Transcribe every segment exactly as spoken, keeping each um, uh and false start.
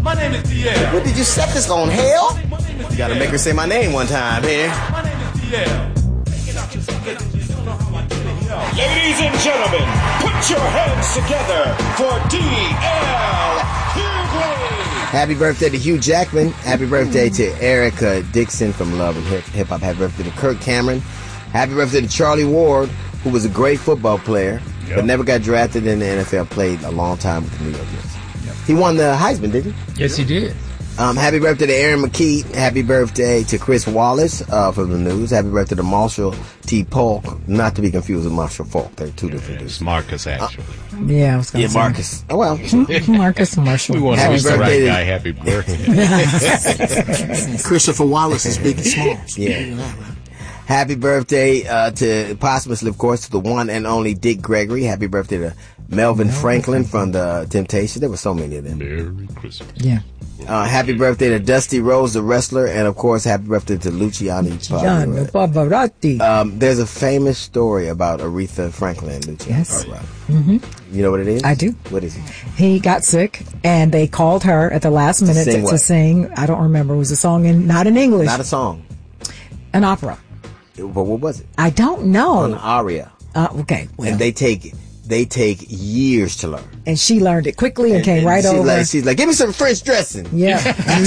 My name is D L. What, did you set this on hell? You gotta make her say my name one time here. My name is D L. Ladies and gentlemen, put your hands together for D L Hughley. Happy birthday to Hugh Jackman. Happy birthday to Erica Dixon from Love and Hip Hop. Happy birthday to Kirk Cameron. Happy birthday to Charlie Ward, who was a great football player, yep. but never got drafted in the N F L. Played a long time with the New York Jets. Yep. He won the Heisman, didn't he? Yes, he did. Um, happy birthday to Aaron McKee. Happy birthday to Chris Wallace uh, from the news. Happy birthday to Marshall T. Polk. Not to be confused with Marshall Falk. They're two different dudes. It's Marcus, actually. Uh, yeah, I was going to yeah, say. Marcus. Oh, well. Marcus and Marshall. We want to wish the right guy happy birthday. Christopher Wallace is big and small. So yeah. Happy birthday uh, to, posthumously, of course, to the one and only Dick Gregory. Happy birthday to Melvin Franklin from the Temptations. There were so many of them. Merry Christmas. Yeah. Uh, happy birthday to Dusty Rhodes, the wrestler, and of course, happy birthday to Luciano Pavarotti. Um, there's a famous story about Aretha Franklin and Luciano yes. Pavarotti. Mm-hmm. You know what it is? I do. What is it? He got sick, and they called her at the last minute to sing. To, to sing I don't remember. It was a song in not in English. Not a song. An opera. But what was it? I don't know. An aria. Uh, okay. Well. And they take they take years to learn. And she learned it quickly and, and came and right she's over. Like, she's like, give me some French dressing. Yeah.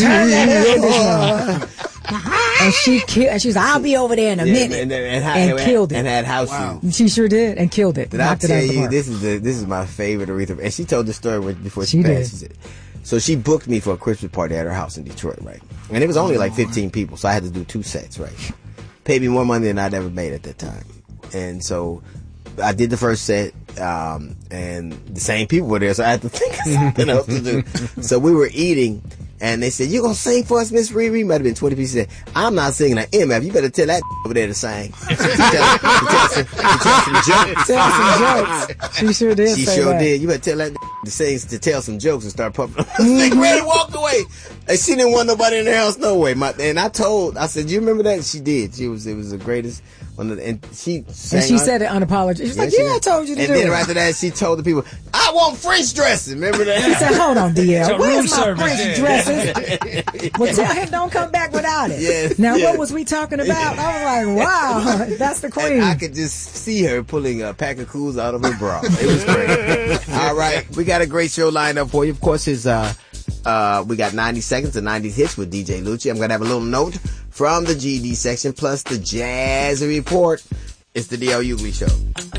and she killed. And she was, I'll be over there in a yeah, minute. And, and, and, and, and killed it. And had house wow. shoes. She sure did, and killed it. Did I tell you this is the this is my favorite Aretha? And she told the story before she, she passed. Did. She said, so she booked me for a Christmas party at her house in Detroit, right? And it was only like fifteen people, so I had to do two sets, right? Paid me more money than I'd ever made at that time. And so I did the first set, um, and the same people were there, so I had to think of something else to do. So we were eating, and they said, you gonna sing for us, Miss Riri? Might have been twenty pieces. Said, I'm not singing an M F. You better tell that over there to sing. to, tell, to, tell some, to tell some jokes. Tell some jokes. She sure did She say sure that. did. You better tell that to sing, to tell some jokes and start pumping. They ready walked away. And she didn't want nobody in the house, no way. My, and I told, I said, you remember that? She did. She was, it was the greatest. One of the, and she sang And she on, said it unapologetic. She was yeah, like, she yeah, I told you to and do it. it. And then after that, she told the people, I want French dressing. Remember that? She said, hold on, D L. So Where's my room French service, dresses? Well, tell him don't come back without it. Yeah, now, yeah. what was we talking about? I was like, wow, that's the queen. And I could just see her pulling a pack of cools out of her bra. It was great. All right. We got a great show lined up for you. Of course, it's, uh, uh, we got ninety seconds of nineties hits with D J Lucci. I'm going to have a little note from the G D section plus the Jazz Report. It's the D L Hughley Show.